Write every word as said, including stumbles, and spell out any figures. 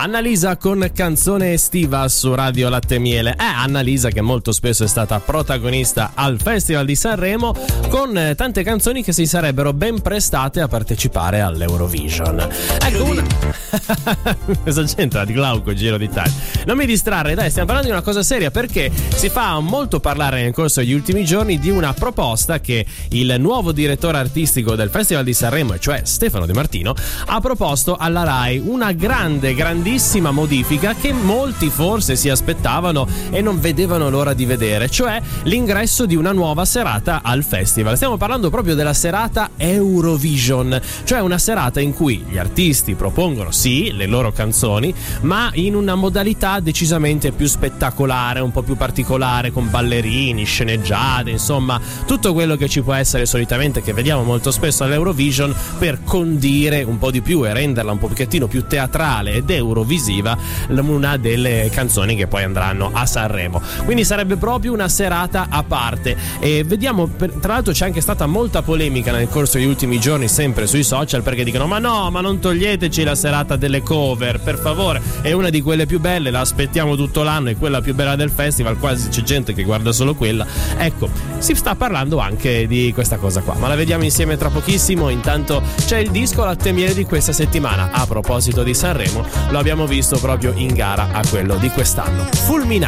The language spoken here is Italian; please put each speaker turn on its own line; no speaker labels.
Annalisa con Canzone estiva su Radio Latte e Miele. Eh, Annalisa che molto spesso è stata protagonista al Festival di Sanremo con eh, tante canzoni che si sarebbero ben prestate a partecipare all'Eurovision. Ecco una... Cosa c'entra di Glauco Giro d'Italia? Non mi distrarre, dai, stiamo parlando di una cosa seria, perché si fa molto parlare nel corso degli ultimi giorni di una proposta che il nuovo direttore artistico del Festival di Sanremo, cioè Stefano De Martino, ha proposto alla Rai. Una grande, grandissima modifica che molti forse si aspettavano e non vedevano l'ora di vedere, cioè l'ingresso di una nuova serata al festival. Stiamo parlando proprio della serata Eurovision, cioè una serata in cui gli artisti propongono sì le loro canzoni, ma in una modalità decisamente più spettacolare, un po' più particolare, con ballerini, sceneggiate, insomma tutto quello che ci può essere solitamente, che vediamo molto spesso all'Eurovision, per condire un po' di più e renderla un pochettino più teatrale ed eurovisiva una delle canzoni che poi andranno a Sanremo. Quindi sarebbe proprio una serata a parte. E vediamo, tra l'altro c'è anche stata molta polemica nel corso degli ultimi giorni sempre sui social, perché dicono ma no, ma non toglieteci la serata delle cover, per favore, è una di quelle più belle, la aspettiamo tutto l'anno, è quella più bella del festival, quasi c'è gente che guarda solo quella. Ecco, si sta parlando anche di questa cosa qua, ma la vediamo insieme tra pochissimo. Intanto c'è il disco Latte e Miele di questa settimana. A proposito di Sanremo, lo abbiamo visto proprio in gara a quello di quest'anno. Fulminante.